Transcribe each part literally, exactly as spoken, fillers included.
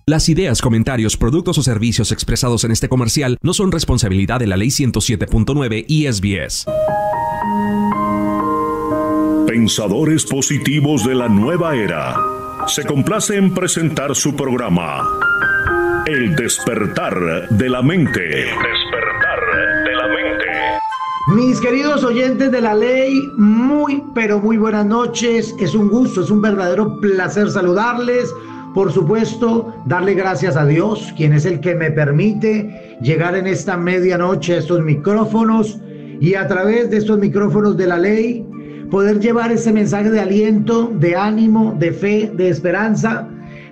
Las ideas, comentarios, productos o servicios expresados en este comercial no son responsabilidad de la Ley ciento siete punto nueve y S B S. Pensadores positivos de la nueva era. Se complace en presentar su programa El despertar de la mente. El despertar de la mente. Mis queridos oyentes de la ley, muy pero muy buenas noches. Es un gusto, es un verdadero placer saludarles. Por supuesto, darle gracias a Dios, quien es el que me permite llegar en esta medianoche a estos micrófonos y a través de estos micrófonos de la ley poder llevar ese mensaje de aliento, de ánimo, de fe, de esperanza,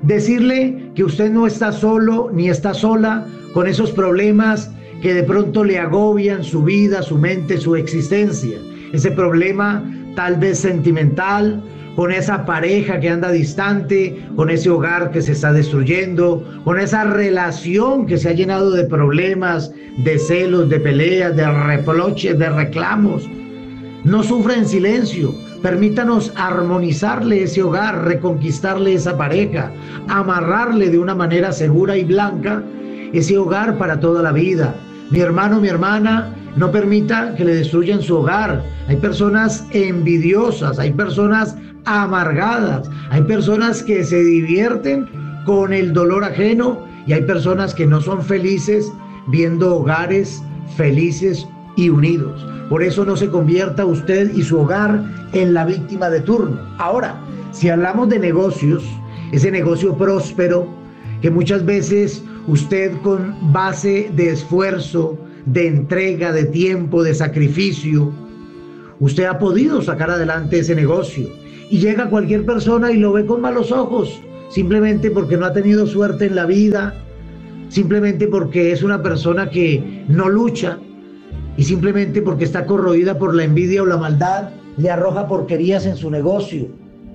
decirle que usted no está solo ni está sola con esos problemas que de pronto le agobian su vida, su mente, su existencia. Ese problema tal vez sentimental, con esa pareja que anda distante, con ese hogar que se está destruyendo, con esa relación que se ha llenado de problemas, de celos, de peleas, de reproches, de reclamos. No sufra en silencio. Permítanos armonizarle ese hogar, reconquistarle esa pareja, amarrarle de una manera segura y blanca ese hogar para toda la vida. Mi hermano, mi hermana, no permita que le destruyan su hogar. Hay personas envidiosas, hay personas amargadas, hay personas que se divierten con el dolor ajeno y hay personas que no son felices viendo hogares felices y unidos. Por eso no se convierta usted y su hogar en la víctima de turno. Ahora, si hablamos de negocios, ese negocio próspero que muchas veces usted con base de esfuerzo, de entrega, de tiempo, de sacrificio, usted ha podido sacar adelante ese negocio. Y llega cualquier persona y lo ve con malos ojos, simplemente porque no ha tenido suerte en la vida, simplemente porque es una persona que no lucha y simplemente porque está corroída por la envidia o la maldad, le arroja porquerías en su negocio,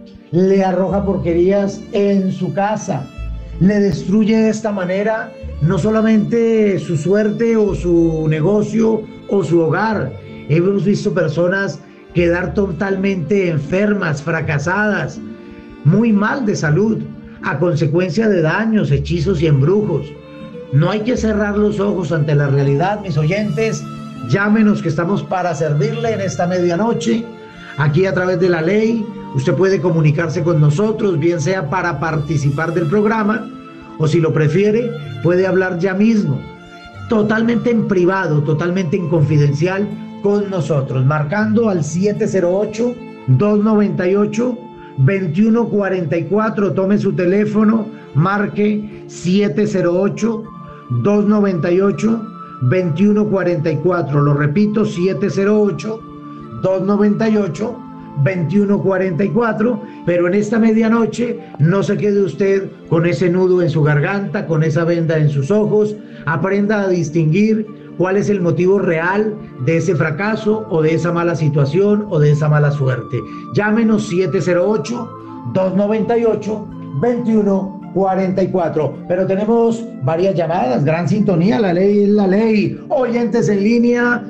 le arroja porquerías en su casa, le destruye de esta manera no solamente su suerte o su negocio o su hogar. Hemos visto personas quedar totalmente enfermas, fracasadas, muy mal de salud, a consecuencia de daños, hechizos y embrujos. No hay que cerrar los ojos ante la realidad, mis oyentes. Llámenos que estamos para servirle en esta medianoche, aquí a través de la ley. Usted puede comunicarse con nosotros, bien sea para participar del programa, o si lo prefiere, puede hablar ya mismo, totalmente en privado, totalmente en confidencial, con nosotros, marcando al siete cero ocho, dos nueve ocho, dos uno cuatro cuatro. Tome su teléfono, marque siete cero ocho, dos nueve ocho, dos uno cuatro cuatro. Lo repito, siete cero ocho, dos nueve ocho, dos uno cuatro cuatro. Pero en esta medianoche no se quede usted con ese nudo en su garganta, con esa venda en sus ojos. Aprenda a distinguir cuál es el motivo real de ese fracaso o de esa mala situación o de esa mala suerte. Llámenos siete cero ocho, dos nueve ocho, dos uno cuatro cuatro. Pero tenemos varias llamadas, gran sintonía, la ley es la ley. Oyentes en línea,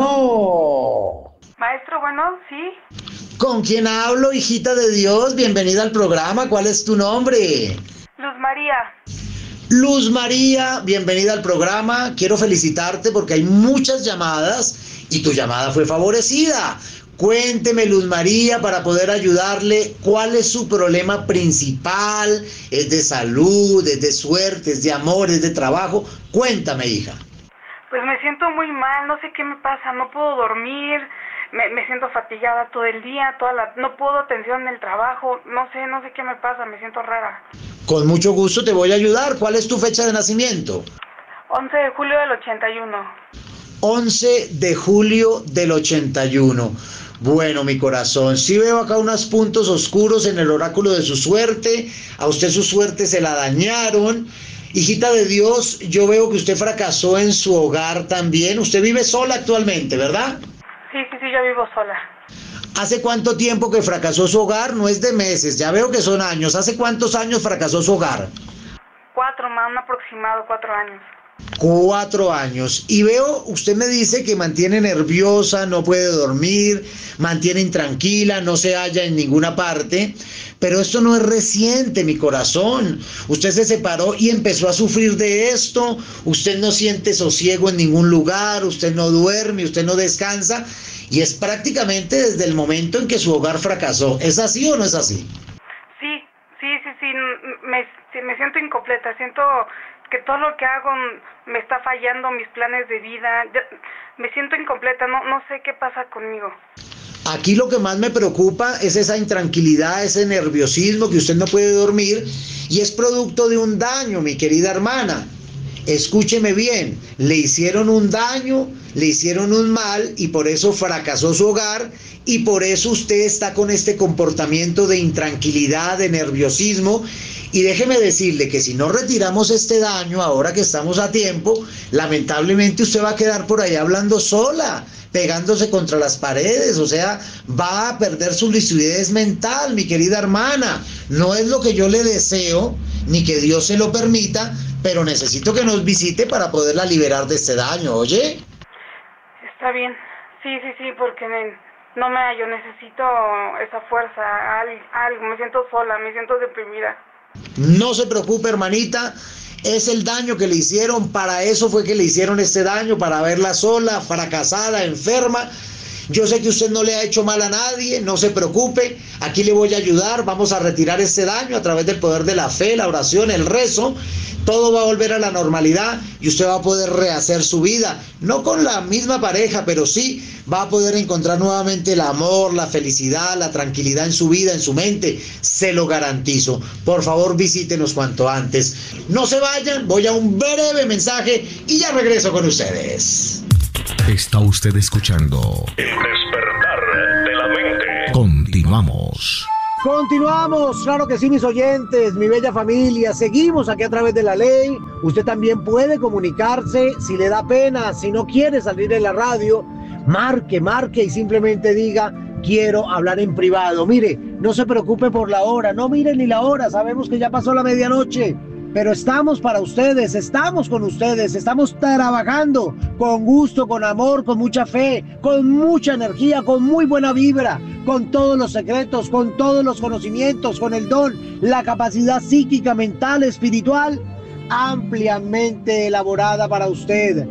bueno. Maestro, bueno, sí. ¿Con quién hablo, hijita de Dios? Bienvenida al programa, ¿cuál es tu nombre? Luz María. Luz María, bienvenida al programa. Quiero felicitarte porque hay muchas llamadas y tu llamada fue favorecida. Cuénteme, Luz María, para poder ayudarle, ¿cuál es su problema principal? ¿Es de salud, es de suerte, es de amor, es de trabajo? Cuéntame, hija. Pues me siento muy mal, no sé qué me pasa, no puedo dormir, me, me siento fatigada todo el día, toda la, no puedo atención en el trabajo, no sé, no sé qué me pasa, me siento rara. Con mucho gusto te voy a ayudar. ¿Cuál es tu fecha de nacimiento? once de julio del ochenta y uno. once de julio del ochenta y uno. Bueno, mi corazón, sí veo acá unos puntos oscuros en el oráculo de su suerte. A usted su suerte se la dañaron. Hijita de Dios, yo veo que usted fracasó en su hogar también. Usted vive sola actualmente, ¿verdad? Sí, sí, sí, yo vivo sola. ¿Hace cuánto tiempo que fracasó su hogar? No es de meses, ya veo que son años. ¿Hace cuántos años fracasó su hogar? Cuatro, más un aproximado, cuatro años. Cuatro años. Y veo, usted me dice que mantiene nerviosa, no puede dormir, mantiene intranquila, no se halla en ninguna parte. Pero esto no es reciente, mi corazón. Usted se separó y empezó a sufrir de esto. Usted no siente sosiego en ningún lugar, usted no duerme, usted no descansa. Y es prácticamente desde el momento en que su hogar fracasó. ¿Es así o no es así? Sí, sí, sí, sí. Me, me siento incompleta. Siento que todo lo que hago me está fallando, mis planes de vida. Me siento incompleta. No, no sé qué pasa conmigo. Aquí lo que más me preocupa es esa intranquilidad, ese nerviosismo, que usted no puede dormir, y es producto de un daño, mi querida hermana. Escúcheme bien, le hicieron un daño, le hicieron un mal y por eso fracasó su hogar y por eso usted está con este comportamiento de intranquilidad, de nerviosismo. Y déjeme decirle que si no retiramos este daño, ahora que estamos a tiempo, lamentablemente usted va a quedar por ahí hablando sola, pegándose contra las paredes, o sea, va a perder su lucidez mental, mi querida hermana. No es lo que yo le deseo, ni que Dios se lo permita, pero necesito que nos visite para poderla liberar de este daño, ¿oye? Está bien, sí, sí, sí, porque me, no me hallo, necesito esa fuerza, algo, me siento sola, me siento deprimida. No se preocupe, hermanita. Es el daño que le hicieron, para eso fue que le hicieron este daño, para verla sola, fracasada, enferma. Yo sé que usted no le ha hecho mal a nadie, no se preocupe, aquí le voy a ayudar, vamos a retirar este daño a través del poder de la fe, la oración, el rezo. Todo va a volver a la normalidad y usted va a poder rehacer su vida, no con la misma pareja, pero sí va a poder encontrar nuevamente el amor, la felicidad, la tranquilidad en su vida, en su mente, se lo garantizo. Por favor, visítenos cuanto antes. No se vayan, voy a un breve mensaje y ya regreso con ustedes. Está usted escuchando El despertar de la mente. Continuamos. Continuamos, claro que sí, mis oyentes, mi bella familia, seguimos aquí a través de la ley. Usted también puede comunicarse, si le da pena, si no quiere salir en la radio, marque, marque y simplemente diga, quiero hablar en privado. Mire, no se preocupe por la hora, no mire ni la hora, sabemos que ya pasó la medianoche, pero estamos para ustedes, estamos con ustedes, estamos trabajando con gusto, con amor, con mucha fe, con mucha energía, con muy buena vibra, con todos los secretos, con todos los conocimientos, con el don, la capacidad psíquica, mental, espiritual, ampliamente elaborada para usted,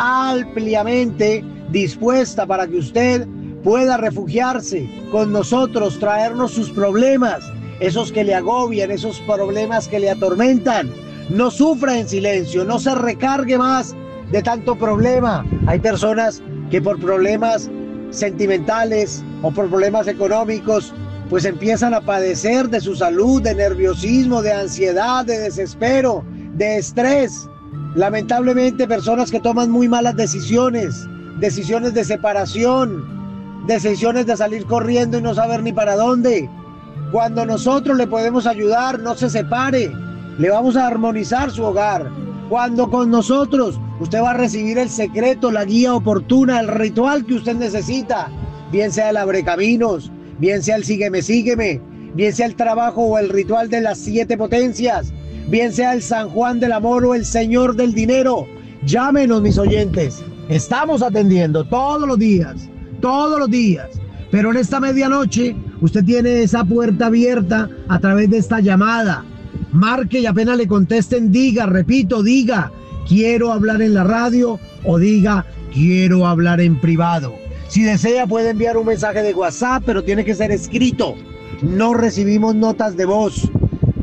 ampliamente dispuesta para que usted pueda refugiarse con nosotros, traernos sus problemas, esos que le agobian, esos problemas que le atormentan. No sufra en silencio, no se recargue más de tanto problema. Hay personas que por problemas sentimentales o por problemas económicos pues empiezan a padecer de su salud, de nerviosismo, de ansiedad, de desespero, de estrés. Lamentablemente, personas que toman muy malas decisiones, decisiones de separación, decisiones de salir corriendo y no saber ni para dónde. Cuando nosotros le podemos ayudar, no se separe, le vamos a armonizar su hogar. Cuando con nosotros usted va a recibir el secreto, la guía oportuna, el ritual que usted necesita, bien sea el abrecaminos, bien sea el sígueme, sígueme, bien sea el trabajo o el ritual de las siete potencias, bien sea el San Juan del Amor o el Señor del Dinero. Llámenos, mis oyentes, estamos atendiendo todos los días, todos los días. Pero en esta medianoche, usted tiene esa puerta abierta a través de esta llamada. Marque y apenas le contesten, diga, repito, diga, quiero hablar en la radio o diga, quiero hablar en privado. Si desea, puede enviar un mensaje de WhatsApp, pero tiene que ser escrito. No recibimos notas de voz.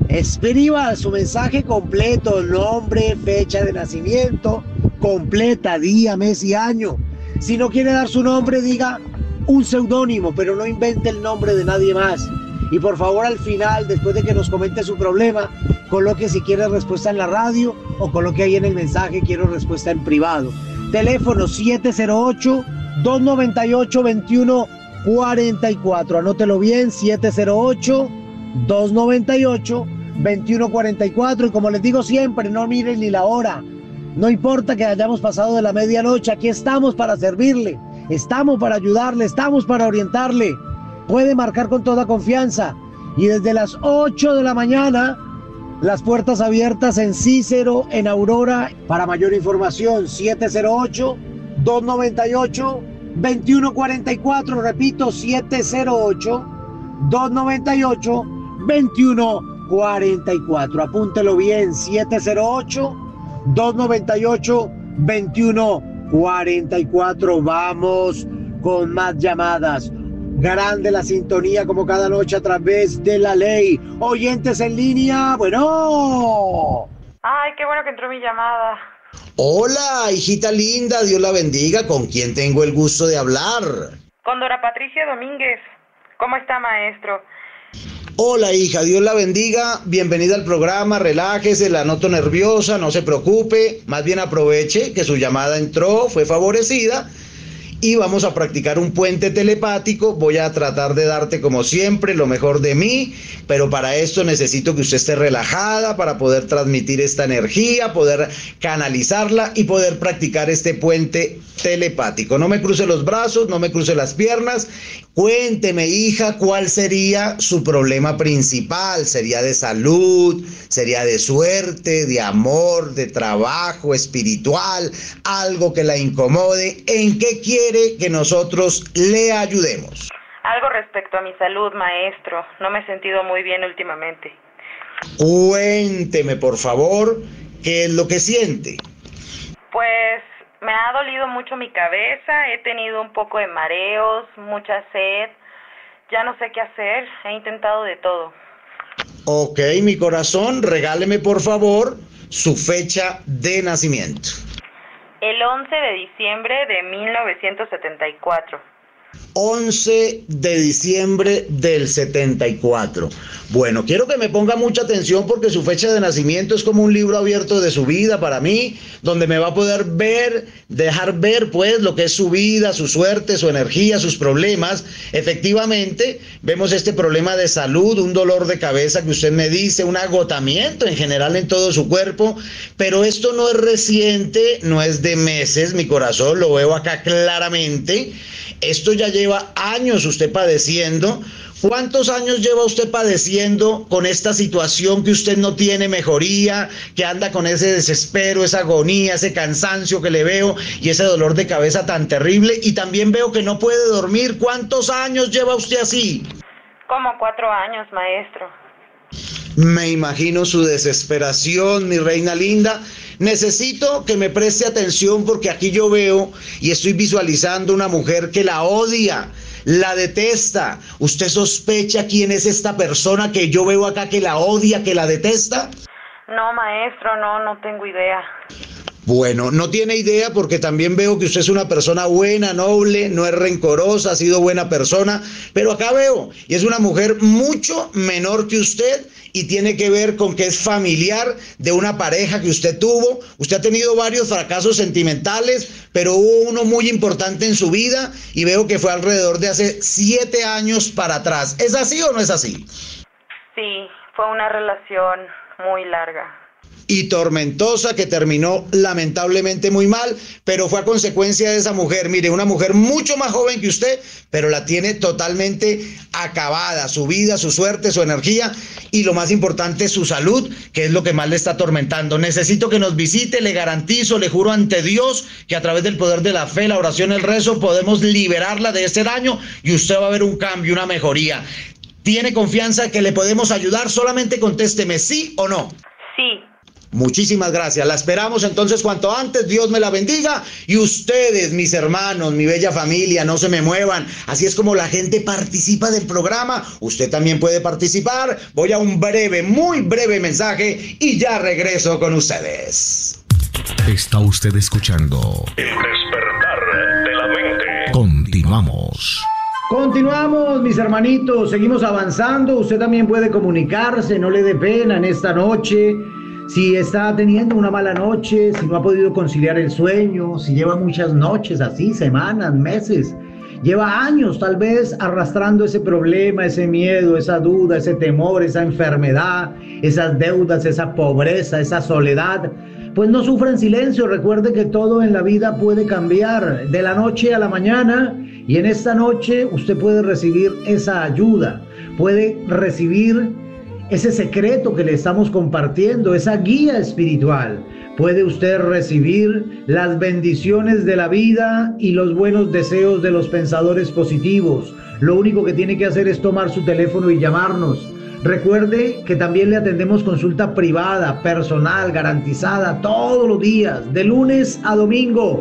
Escriba su mensaje completo, nombre, fecha de nacimiento, completa, día, mes y año. Si no quiere dar su nombre, diga un seudónimo, pero no invente el nombre de nadie más. Y por favor, al final, después de que nos comente su problema, coloque si quiere respuesta en la radio o coloque ahí en el mensaje, quiero respuesta en privado. Teléfono siete cero ocho, dos nueve ocho, dos uno cuatro cuatro. Anótelo bien, siete cero ocho, dos nueve ocho, dos uno cuatro cuatro. Y como les digo siempre, no miren ni la hora. No importa que hayamos pasado de la medianoche, aquí estamos para servirle. Estamos para ayudarle, estamos para orientarle. Puede marcar con toda confianza. Y desde las ocho de la mañana Las puertas abiertas en Cícero, en Aurora. Para mayor información, siete cero ocho, dos nueve ocho, dos uno cuatro cuatro. Repito, siete cero ocho, dos nueve ocho, dos uno cuatro cuatro. Apúntelo bien, siete cero ocho, dos nueve ocho, dos uno cuatro cuatro. Vamos con más llamadas. Grande la sintonía como cada noche a través de La Ley. Oyentes en línea, bueno. Ay, qué bueno que entró mi llamada. Hola, hijita linda, Dios la bendiga. ¿Con quién tengo el gusto de hablar? Con Dora Patricia Domínguez. ¿Cómo está, maestro? Hola, hija, Dios la bendiga. Bienvenida al programa, relájese, la noto nerviosa, no se preocupe. Más bien aproveche que su llamada entró, fue favorecida. Y vamos a practicar un puente telepático. Voy a tratar de darte, como siempre, lo mejor de mí, pero para esto necesito que usted esté relajada para poder transmitir esta energía, poder canalizarla y poder practicar este puente telepático. No me cruce los brazos, no me cruce las piernas. Cuénteme, hija, ¿cuál sería su problema principal? ¿Sería de salud? ¿Sería de suerte, de amor, de trabajo, espiritual? ¿Algo que la incomode? ¿En qué quiere que nosotros le ayudemos? Algo respecto a mi salud, maestro. No me he sentido muy bien últimamente. Cuénteme, por favor, ¿qué es lo que siente? Pues me ha dolido mucho mi cabeza, he tenido un poco de mareos, mucha sed, ya no sé qué hacer, he intentado de todo. Ok, mi corazón, regáleme por favor su fecha de nacimiento. El once de diciembre de mil novecientos setenta y cuatro. once de diciembre del setenta y cuatro. Bueno, quiero que me ponga mucha atención porque su fecha de nacimiento es como un libro abierto de su vida para mí, donde me va a poder ver, dejar ver pues lo que es su vida, su suerte, su energía, sus problemas. Efectivamente, vemos este problema de salud, un dolor de cabeza que usted me dice, un agotamiento en general en todo su cuerpo, pero esto no es reciente, no es de meses, mi corazón, lo veo acá claramente. Esto ya lleva años usted padeciendo. ¿Cuántos años lleva usted padeciendo con esta situación que usted no tiene mejoría, que anda con ese desespero, esa agonía, ese cansancio que le veo y ese dolor de cabeza tan terrible? Y también veo que no puede dormir. ¿Cuántos años lleva usted así? Como cuatro años, maestro. Me imagino su desesperación, mi reina linda. Necesito que me preste atención porque aquí yo veo y estoy visualizando una mujer que la odia, la detesta. ¿Usted sospecha quién es esta persona que yo veo acá que la odia, que la detesta? No, maestro, no, no tengo idea. Bueno, no tiene idea porque también veo que usted es una persona buena, noble, no es rencorosa, ha sido buena persona, pero acá veo, y es una mujer mucho menor que usted y tiene que ver con que es familiar de una pareja que usted tuvo. Usted ha tenido varios fracasos sentimentales, pero hubo uno muy importante en su vida y veo que fue alrededor de hace siete años para atrás. ¿Es así o no es así? Sí, fue una relación muy larga. Y tormentosa que terminó lamentablemente muy mal, pero fue a consecuencia de esa mujer. Mire, una mujer mucho más joven que usted, pero la tiene totalmente acabada, su vida, su suerte, su energía y lo más importante, su salud, que es lo que más le está atormentando. Necesito que nos visite, le garantizo, le juro ante Dios que a través del poder de la fe, la oración, el rezo, podemos liberarla de este daño y usted va a ver un cambio, una mejoría. ¿Tiene confianza que le podemos ayudar? Solamente contésteme sí o no. Sí. Muchísimas gracias, la esperamos entonces cuanto antes. Dios me la bendiga y ustedes, mis hermanos, mi bella familia, no se me muevan. Así es como la gente participa del programa. Usted también puede participar. Voy a un breve, muy breve mensaje y ya regreso con ustedes. Está usted escuchando El despertar de la mente. Continuamos. Continuamos, mis hermanitos, seguimos avanzando. Usted también puede comunicarse, no le dé pena en esta noche. Si está teniendo una mala noche, si no ha podido conciliar el sueño, si lleva muchas noches así, semanas, meses, lleva años tal vez arrastrando ese problema, ese miedo, esa duda, ese temor, esa enfermedad, esas deudas, esa pobreza, esa soledad, pues no sufra en silencio. Recuerde que todo en la vida puede cambiar de la noche a la mañana y en esta noche usted puede recibir esa ayuda, puede recibir ese secreto que le estamos compartiendo, esa guía espiritual, puede usted recibir las bendiciones de la vida y los buenos deseos de los pensadores positivos. Lo único que tiene que hacer es tomar su teléfono y llamarnos. Recuerde que también le atendemos consulta privada, personal, garantizada, todos los días, de lunes a domingo.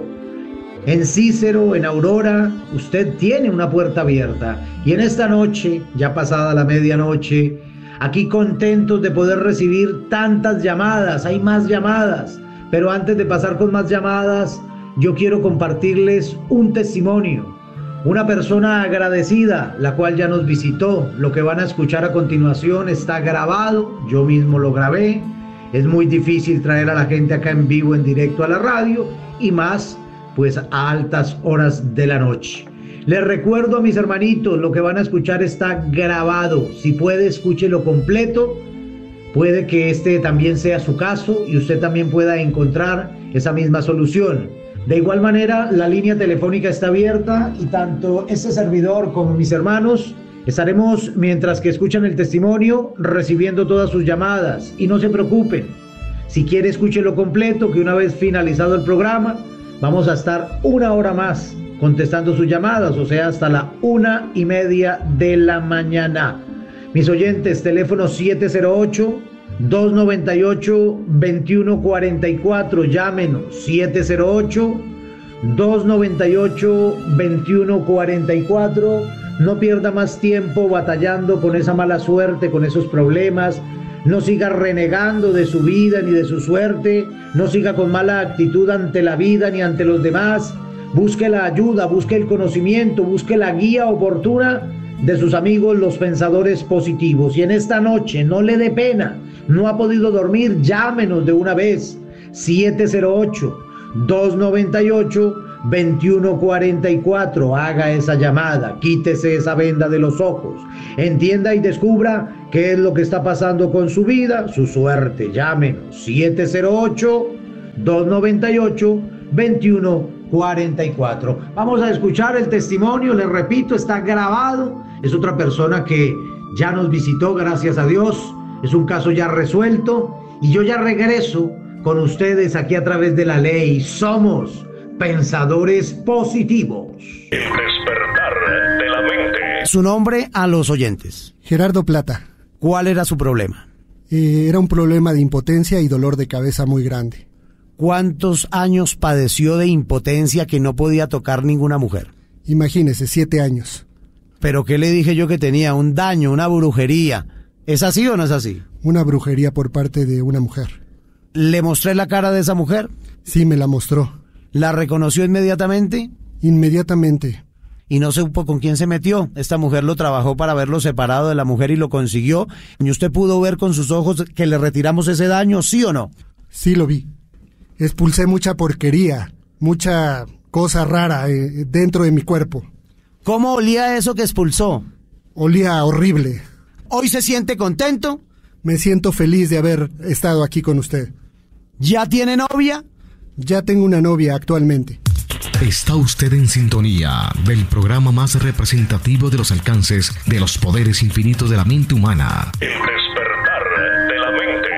En Cícero, en Aurora, usted tiene una puerta abierta. Y en esta noche, ya pasada la medianoche, aquí contentos de poder recibir tantas llamadas, hay más llamadas. Pero antes de pasar con más llamadas, yo quiero compartirles un testimonio. Una persona agradecida, la cual ya nos visitó. Lo que van a escuchar a continuación está grabado, yo mismo lo grabé. Es muy difícil traer a la gente acá en vivo, en directo a la radio, y más pues a altas horas de la noche. Les recuerdo a mis hermanitos, lo que van a escuchar está grabado. Si puede, escúchelo completo. Puede que este también sea su caso y usted también pueda encontrar esa misma solución. De igual manera, la línea telefónica está abierta y tanto este servidor como mis hermanos estaremos, mientras que escuchan el testimonio, recibiendo todas sus llamadas. Y no se preocupen, si quiere escúchelo completo, que una vez finalizado el programa, vamos a estar una hora más contestando sus llamadas, o sea, hasta la una y media de la mañana. Mis oyentes, teléfono siete cero ocho, dos nueve ocho, dos uno cuatro cuatro, llámenos, siete cero ocho, dos nueve ocho, dos uno cuatro cuatro. No pierda más tiempo batallando con esa mala suerte, con esos problemas. No siga renegando de su vida ni de su suerte. No siga con mala actitud ante la vida ni ante los demás. Busque la ayuda, busque el conocimiento, busque la guía oportuna de sus amigos los pensadores positivos. Y en esta noche no le dé pena, no ha podido dormir, llámenos de una vez, siete cero ocho, dos nueve ocho, dos uno cuatro cuatro. Haga esa llamada, quítese esa venda de los ojos, entienda y descubra qué es lo que está pasando con su vida, su suerte. Llámenos, siete cero ocho, dos nueve ocho, dos uno cuatro cuatro. Vamos a escuchar el testimonio, les repito, está grabado. Es otra persona que ya nos visitó, gracias a Dios. Es un caso ya resuelto y yo ya regreso con ustedes aquí a través de la ley. Somos pensadores positivos. El despertar de la mente. Su nombre a los oyentes. Gerardo Plata. ¿Cuál era su problema? Eh, era un problema de impotencia y dolor de cabeza muy grande. ¿Cuántos años padeció de impotencia que no podía tocar ninguna mujer? Imagínese, siete años. ¿Pero qué le dije yo que tenía? Un daño, una brujería. ¿Es así o no es así? Una brujería por parte de una mujer. ¿Le mostré la cara de esa mujer? Sí, me la mostró. ¿La reconoció inmediatamente? Inmediatamente. ¿Y no supo con quién se metió? Esta mujer lo trabajó para verlo separado de la mujer y lo consiguió. ¿Y usted pudo ver con sus ojos que le retiramos ese daño, sí o no? Sí, lo vi. Expulsé mucha porquería, mucha cosa rara eh, dentro de mi cuerpo. ¿Cómo olía eso que expulsó? Olía horrible. ¿Hoy se siente contento? Me siento feliz de haber estado aquí con usted. ¿Ya tiene novia? Ya tengo una novia actualmente. Está usted en sintonía del programa más representativo de los alcances de los poderes infinitos de la mente humana. El despertar de la mente.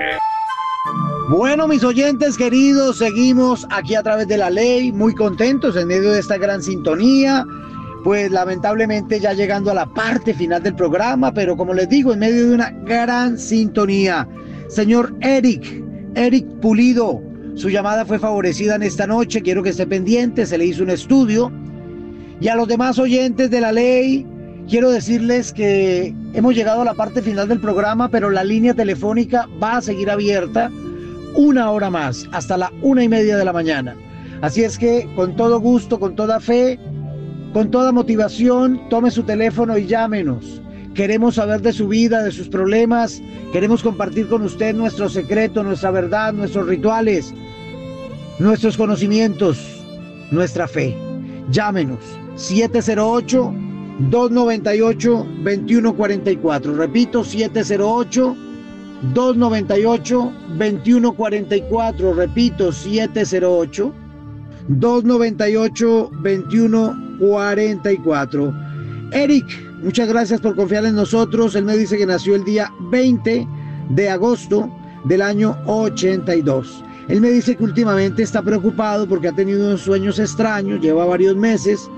Bueno, mis oyentes queridos, seguimos aquí a través de la ley, muy contentos en medio de esta gran sintonía. Pues lamentablemente ya llegando a la parte final del programa, pero como les digo, en medio de una gran sintonía. Señor Eric, Eric Pulido, su llamada fue favorecida en esta noche, quiero que esté pendiente, se le hizo un estudio. Y a los demás oyentes de la ley, quiero decirles que hemos llegado a la parte final del programa, pero la línea telefónica va a seguir abierta una hora más, hasta la una y media de la mañana. Así es que con todo gusto, con toda fe, con toda motivación, tome su teléfono y llámenos. Queremos saber de su vida, de sus problemas. Queremos compartir con usted nuestro secreto, nuestra verdad, nuestros rituales, nuestros conocimientos, nuestra fe. Llámenos, siete cero ocho, dos nueve ocho, dos uno cuatro cuatro. Repito, siete cero ocho, dos nueve ocho, dos uno cuatro cuatro. Repito, siete cero ocho, dos nueve ocho, dos uno cuatro cuatro. Eric, muchas gracias por confiar en nosotros. Él me dice que nació el día veinte de agosto del año ochenta y dos. Él me dice que últimamente está preocupado porque ha tenido unos sueños extraños, lleva varios meses,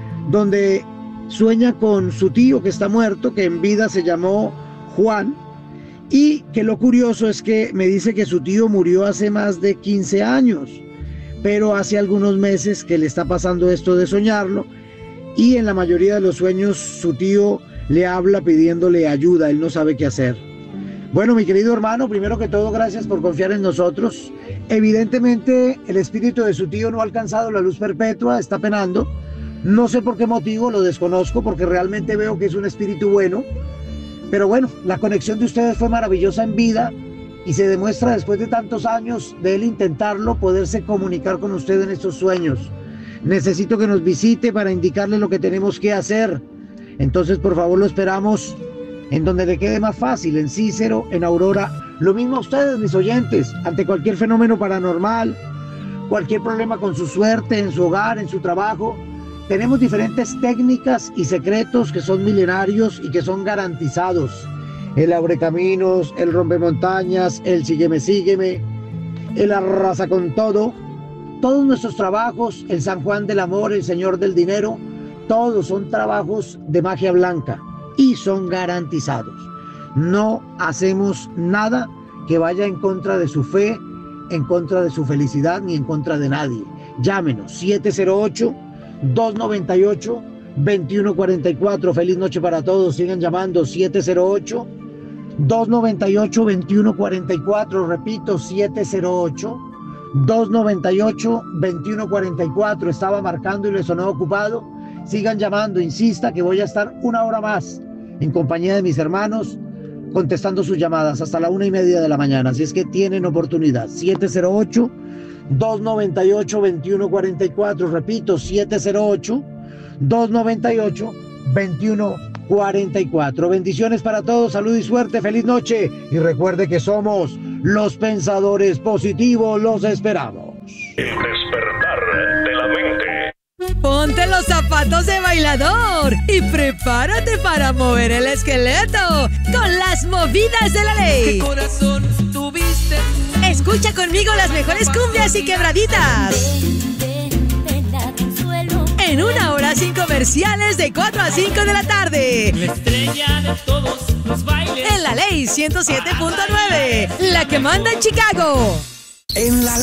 donde sueña con su tío que está muerto, que en vida se llamó Juan, y que lo curioso es que me dice que su tío murió hace más de quince años, pero hace algunos meses que le está pasando esto de soñarlo, y en la mayoría de los sueños su tío le habla pidiéndole ayuda, él no sabe qué hacer. Bueno, mi querido hermano, primero que todo, gracias por confiar en nosotros. Evidentemente, el espíritu de su tío no ha alcanzado la luz perpetua, está penando. No sé por qué motivo, lo desconozco, porque realmente veo que es un espíritu bueno. Pero bueno, la conexión de ustedes fue maravillosa en vida y se demuestra después de tantos años de él intentarlo, poderse comunicar con usted en estos sueños. Necesito que nos visite para indicarle lo que tenemos que hacer. Entonces, por favor, lo esperamos en donde le quede más fácil, en Cícero, en Aurora. Lo mismo a ustedes, mis oyentes, ante cualquier fenómeno paranormal, cualquier problema con su suerte, en su hogar, en su trabajo. Tenemos diferentes técnicas y secretos que son milenarios y que son garantizados. El abrecaminos, el rompemontañas, el sígueme, sígueme, el arrasa con todo. Todos nuestros trabajos, el San Juan del Amor, el Señor del Dinero, todos son trabajos de magia blanca y son garantizados. No hacemos nada que vaya en contra de su fe, en contra de su felicidad, ni en contra de nadie. Llámenos, siete cero ocho, dos nueve ocho, dos uno cuatro cuatro. Feliz noche para todos. Sigan llamando, siete cero ocho, dos nueve ocho, dos uno cuatro cuatro. Repito, siete cero ocho, dos nueve ocho, dos uno cuatro cuatro. Estaba marcando y le sonó ocupado. Sigan llamando, insista que voy a estar una hora más en compañía de mis hermanos contestando sus llamadas hasta la una y media de la mañana. Así es que tienen oportunidad. siete cero ocho, dos nueve ocho, dos uno cuatro cuatro. Repito, siete cero ocho, dos nueve ocho, dos uno cuatro cuatro. Bendiciones para todos, salud y suerte, feliz noche. Y recuerde que somos los pensadores positivos, los esperamos. El despertar de la mente. Ponte los zapatos de bailador y prepárate para mover el esqueleto con las movidas de la ley. ¿Qué corazón tuviste? Escucha conmigo las mejores cumbias y quebraditas. En una hora sin comerciales de cuatro a cinco de la tarde. La estrella de todos los bailes. En la ley ciento siete punto nueve, la que manda en Chicago. En la